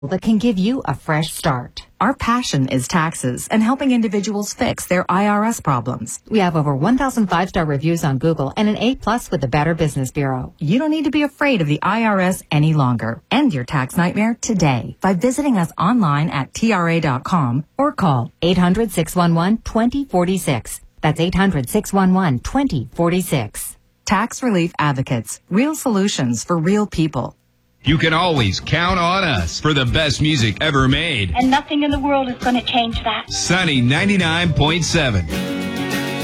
that can give you a fresh start. Our passion is taxes and helping individuals fix their IRS problems. We have over 1,000 5-star reviews on Google and an A+ with the Better Business Bureau. You don't need to be afraid of the IRS any longer. End your tax nightmare today by visiting us online at TRA.com or call 800-611-2046. That's 800-611-2046. Tax Relief Advocates. Real solutions for real people. You can always count on us for the best music ever made. And nothing in the world is going to change that. Sunny 99.7.